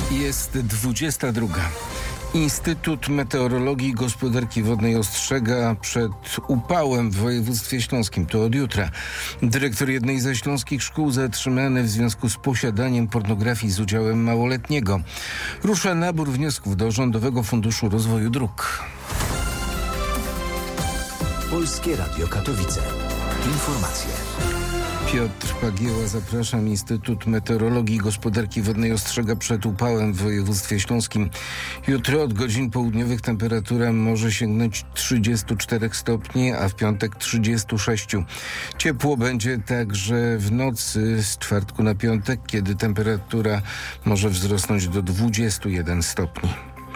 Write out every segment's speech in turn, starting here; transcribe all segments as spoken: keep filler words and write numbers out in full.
Jest dwudziesta druga. Instytut Meteorologii i Gospodarki Wodnej ostrzega przed upałem w województwie śląskim. To od jutra. Dyrektor jednej ze śląskich szkół zatrzymany w związku z posiadaniem pornografii z udziałem małoletniego. Rusza nabór wniosków do Rządowego Funduszu Rozwoju Dróg. Polskie Radio Katowice. Informacje. Piotr Pagieła, zapraszam. Instytut Meteorologii i Gospodarki Wodnej ostrzega przed upałem w województwie śląskim. Jutro od godzin południowych temperatura może sięgnąć trzydziestu czterech stopni, a w piątek trzydziestu sześciu. Ciepło będzie także w nocy z czwartku na piątek, kiedy temperatura może wzrosnąć do dwudziestu jeden stopni.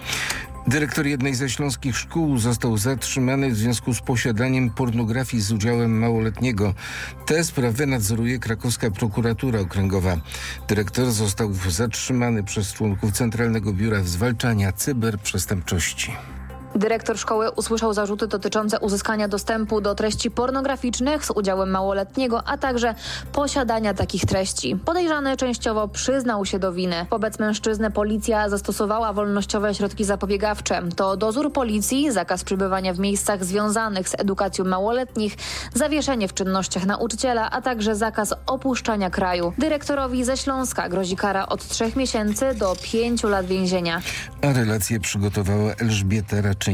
Dyrektor jednej ze śląskich szkół został zatrzymany w związku z posiadaniem pornografii z udziałem małoletniego. Tę sprawę nadzoruje krakowska prokuratura okręgowa. Dyrektor został zatrzymany przez członków Centralnego Biura Zwalczania Cyberprzestępczości. Dyrektor szkoły usłyszał zarzuty dotyczące uzyskania dostępu do treści pornograficznych z udziałem małoletniego, a także posiadania takich treści. Podejrzany częściowo przyznał się do winy. Wobec mężczyzny policja zastosowała wolnościowe środki zapobiegawcze. To dozór policji, zakaz przebywania w miejscach związanych z edukacją małoletnich, zawieszenie w czynnościach nauczyciela, a także zakaz opuszczania kraju. Dyrektorowi ze Śląska grozi kara od trzech miesięcy do pięciu lat więzienia. A relację przygotowała Elżbieta Raczyńska.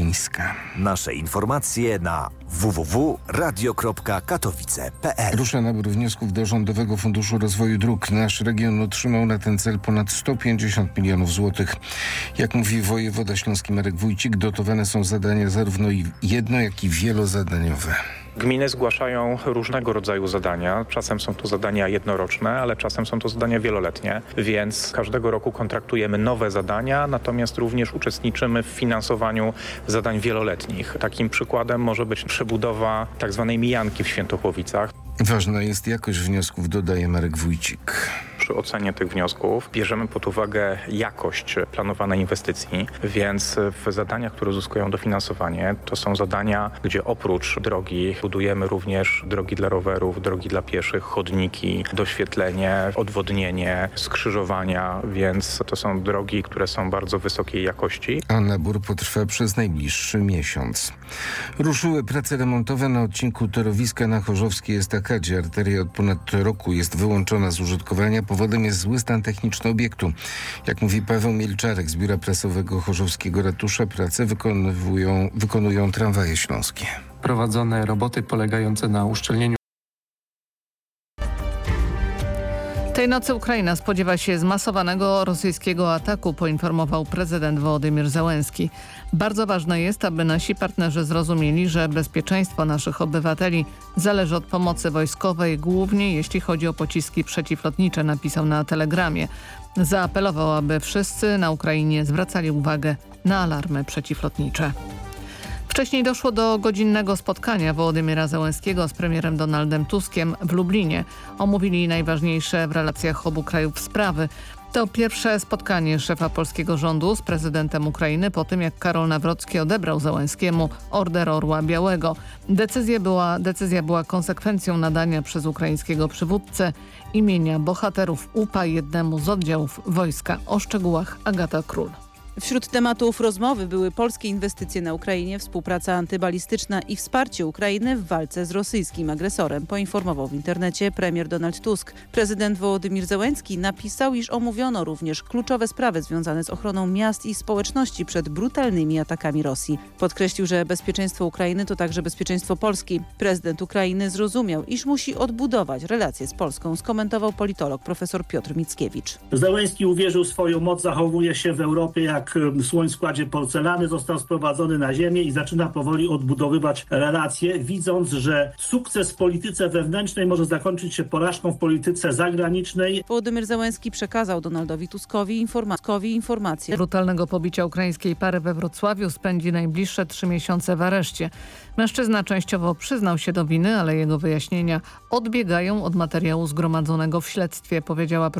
Nasze informacje na w w w kropka radio kropka katowice kropka p l. Rusza nabór wniosków do Rządowego Funduszu Rozwoju Dróg. Nasz region otrzymał na ten cel ponad sto pięćdziesiąt milionów złotych. Jak mówi wojewoda śląski Marek Wójcik, dotowane są zadania zarówno jedno, jak i wielozadaniowe. Gminy zgłaszają różnego rodzaju zadania. Czasem są to zadania jednoroczne, ale czasem są to zadania wieloletnie, więc każdego roku kontraktujemy nowe zadania, natomiast również uczestniczymy w finansowaniu zadań wieloletnich. Takim przykładem może być przebudowa tak zwanej mijanki w Świętochłowicach. Ważna jest jakość wniosków, dodaje Marek Wójcik. Przy ocenie tych wniosków bierzemy pod uwagę jakość planowanej inwestycji, więc w zadaniach, które uzyskują dofinansowanie, to są zadania, gdzie oprócz drogi budujemy również drogi dla rowerów, drogi dla pieszych, chodniki, doświetlenie, odwodnienie, skrzyżowania, więc to są drogi, które są bardzo wysokiej jakości. A nabór potrwa przez najbliższy miesiąc. Ruszyły prace remontowe na odcinku torowiska na Chorzowskiej Estakadzie. Arteria od ponad roku jest wyłączona z użytkowania. Powodem jest zły stan techniczny obiektu. Jak mówi Paweł Mielczarek z Biura Prasowego Chorzowskiego Ratusza, pracę wykonują, wykonują Tramwaje Śląskie. Prowadzone roboty polegające na uszczelnieniu. Tej nocy Ukraina spodziewa się zmasowanego rosyjskiego ataku, poinformował prezydent Wołodymyr Zełenski. Bardzo ważne jest, aby nasi partnerzy zrozumieli, że bezpieczeństwo naszych obywateli zależy od pomocy wojskowej, głównie jeśli chodzi o pociski przeciwlotnicze, napisał na telegramie. Zaapelował, aby wszyscy na Ukrainie zwracali uwagę na alarmy przeciwlotnicze. Wcześniej doszło do godzinnego spotkania Wołodymyra Zełenskiego z premierem Donaldem Tuskiem w Lublinie. Omówili najważniejsze w relacjach obu krajów sprawy. To pierwsze spotkanie szefa polskiego rządu z prezydentem Ukrainy po tym, jak Karol Nawrocki odebrał Zełenskiemu Order Orła Białego. Decyzja była, decyzja była konsekwencją nadania przez ukraińskiego przywódcę imienia bohaterów U P A jednemu z oddziałów wojska. O szczegółach Agata Król. Wśród tematów rozmowy były polskie inwestycje na Ukrainie, współpraca antybalistyczna i wsparcie Ukrainy w walce z rosyjskim agresorem, poinformował w internecie premier Donald Tusk. Prezydent Wołodymyr Zełenski napisał, iż omówiono również kluczowe sprawy związane z ochroną miast i społeczności przed brutalnymi atakami Rosji. Podkreślił, że bezpieczeństwo Ukrainy to także bezpieczeństwo Polski. Prezydent Ukrainy zrozumiał, iż musi odbudować relacje z Polską, skomentował politolog profesor Piotr Mickiewicz. Zełenski uwierzył w swoją moc, zachowuje się w Europie jak słoń w składzie porcelany, został sprowadzony na ziemię i zaczyna powoli odbudowywać relacje, widząc, że sukces w polityce wewnętrznej może zakończyć się porażką w polityce zagranicznej. Wołodymyr Zełenski przekazał Donaldowi Tuskowi informa- informację. Brutalnego pobicia ukraińskiej pary we Wrocławiu spędzi najbliższe trzy miesiące w areszcie. Mężczyzna częściowo przyznał się do winy, ale jego wyjaśnienia odbiegają od materiału zgromadzonego w śledztwie, powiedziała